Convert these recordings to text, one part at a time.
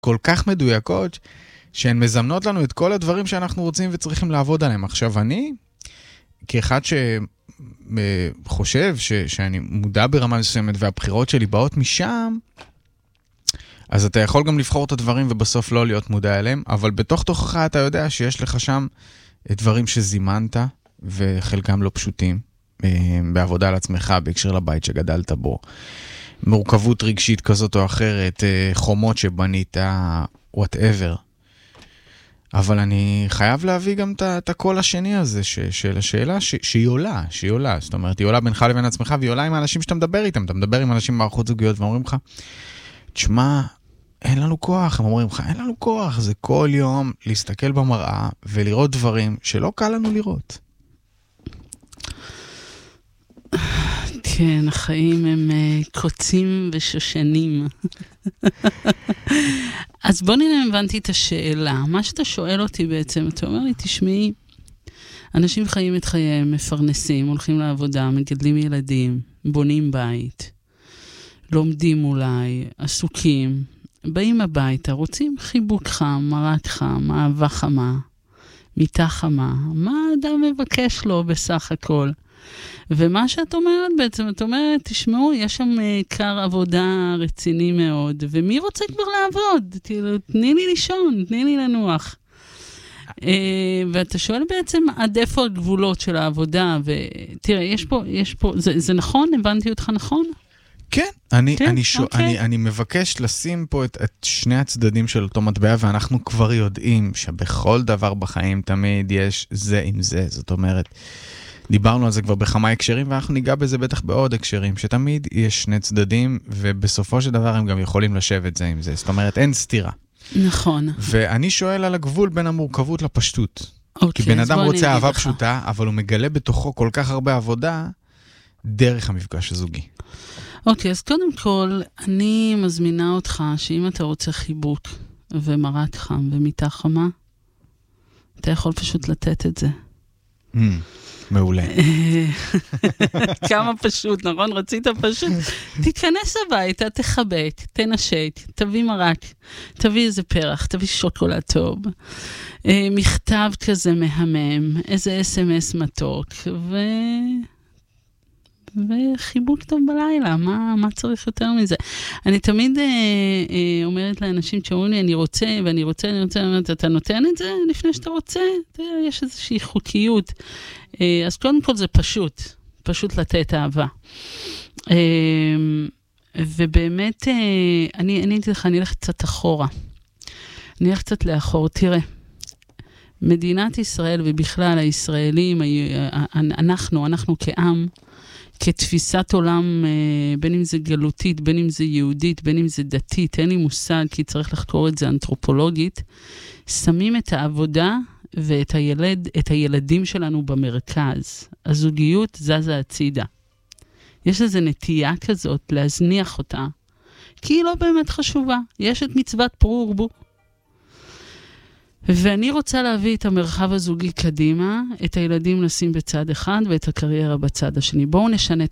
כל כך מדויקות, שהן מזמנות לנו את כל הדברים שאנחנו רוצים וצריכים לעבוד עליהם. עכשיו אני, כאחד שחושב שאני מודע ברמה מסוימת, והבחירות שלי באות משם, אז אתה יכול גם לבחור את הדברים ובסוף לא להיות מודע אליהם, אבל בתוך תוכך אתה יודע שיש לך שם דברים שזימנת, וחלקם לא פשוטים, בעבודה על עצמך, בהקשר לבית שגדלת בו, מורכבות רגשית כזאת או אחרת, חומות שבנית, whatever. אבל אני חייב להביא גם את הקול השני הזה, של השאלה שהיא עולה. זאת אומרת, היא עולה בינך לבין עצמך, והיא עולה עם האנשים שאתה מדבר איתם. אתה מדבר עם אנשים במערכות זוגיות, ואומרים לך, תשמע, אין לנו כוח. הם אומרים לך, אין לנו כוח. זה כל יום להסתכל במראה, ולראות דברים שלא קל לנו לראות. כן, החיים הם קוצים ושושנים. אז בוא נראה אם הבנתי את השאלה. מה שאתה שואל אותי בעצם, אתה אומר לי, תשמעי, אנשים חיים את חייהם, מפרנסים, הולכים לעבודה, מגדלים ילדים, בונים בית, לומדים אולי, עסוקים, באים הביתה, רוצים חיבוק חם, מרת חם, אהבה חמה, מיטה חמה. מה האדם מבקש לו בסך הכל? ומה שאת אומרת בעצם, את אומרת, תשמעו, יש שם קר עבודה רציני מאוד, ומי רוצה כבר לעבוד? תני לי לישון, תני לי לנוח. ואתה שואל בעצם עד איפה הגבולות של העבודה, ותראה, יש פה, זה נכון? הבנתי אותך נכון? כן, אני מבקש לשים פה את שני הצדדים של אותו מטבע, ואנחנו כבר יודעים שבכל דבר בחיים תמיד יש זה עם זה, זאת אומרת, דיברנו על זה כבר בכמה הקשרים, ואנחנו ניגע בזה בטח בעוד הקשרים, שתמיד יש שני צדדים, ובסופו של דבר הם גם יכולים לשבת זה עם זה. זאת אומרת, אין סתירה. נכון. ואני שואל על הגבול בין המורכבות לפשטות. כי בן אדם רוצה אהבה פשוטה, אבל הוא מגלה בתוכו כל כך הרבה עבודה, דרך המפגש הזוגי. אוקיי, אז קודם כל, אני מזמינה אותך, שאם אתה רוצה חיבוק, ומרת חם, ומיטה חמה, אתה יכול פשוט לתת את זה. מעולה. כמה פשוט, נכון? רצית פשוט? תתכנס הביתה, תחבק, תנשק, תביא מרק, תביא איזה פרח, תביא שוקולד טוב, מכתב כזה מהמם, איזה SMS מתוק, וחיבוק טוב בלילה, מה צריך יותר מזה? אני תמיד אומרת לאנשים שאומרים לי, אני רוצה, אתה נותן את זה לפני שאתה רוצה? יש איזושהי חוקיות. אז קודם כל זה פשוט לתת אהבה. ובאמת, אני אגיד לך, אני אלך קצת אחורה. אני אלך קצת לאחור, תראה. מדינת ישראל ובכלל הישראלים, אנחנו כעם, כתפיסת עולם, בין אם זה גלותית, בין אם זה יהודית, בין אם זה דתית, אין לי מושג, כי צריך לחקור את זה אנתרופולוגית, שמים את העבודה ואת הילדים שלנו במרכז. הזוגיות זזה הצידה. יש איזו נטייה כזאת להזניח אותה, כי היא לא באמת חשובה. יש את מצוות פרו ורבו. ואני רוצה להביא את המרחב הזוגי קדימה, את הילדים נשים בצד אחד ואת הקריירה בצד השני. בואו נשנה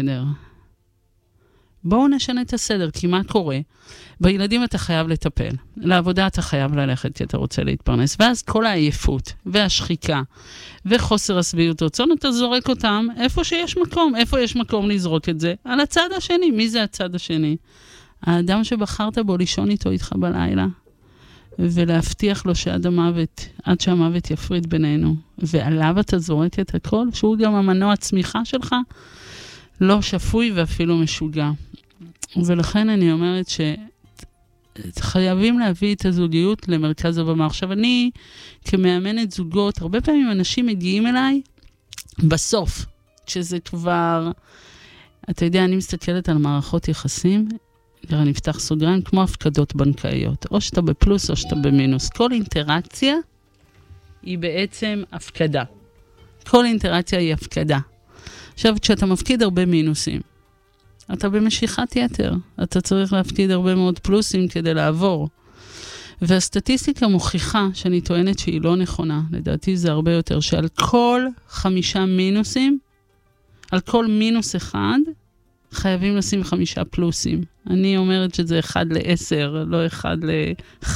את הסדר. כי מה קורה? בילדים אתה חייב לטפל, לעבודה אתה חייב ללכת כי אתה רוצה להתפרנס, ואז כל העייפות והשחיקה וחוסר הסביעות רצון, אתה זורק אותם איפה שיש מקום. איפה יש מקום לזרוק את זה? על הצד השני. מי זה הצד השני? האדם שבחרת בו לישון איתו איתך בלילה. ולהבטיח לו עד שהמוות יפריד בינינו, ועליו אתה זורק את הכל, שהוא גם המנוע צמיחה שלך, לא שפוי ואפילו משוגע. ולכן אני אומרת שחייבים להביא את הזוגיות למרכז הבמה. עכשיו אני, כמאמנת זוגות, הרבה פעמים אנשים מגיעים אליי בסוף, שזה כבר, אתה יודע, אני מסתכלת על מערכות יחסים, אני אפתח סוגריים כמו הפקדות בנקאיות. או שאתה בפלוס או שאתה במינוס. כל אינטראקציה היא בעצם הפקדה. כל אינטראקציה היא הפקדה. עכשיו, כשאתה מפקיד הרבה מינוסים, אתה במשיכת יתר. אתה צריך להפקיד הרבה מאוד פלוסים כדי לעבור. והסטטיסטיקה מוכיחה שאני טוענת שהיא לא נכונה. לדעתי זה הרבה יותר שעל כל 5 מינוסים, על כל מינוס אחד, חייבים לשים 5 פלוסים. אני אומרת שזה 1 ל-10, לא 1 ל...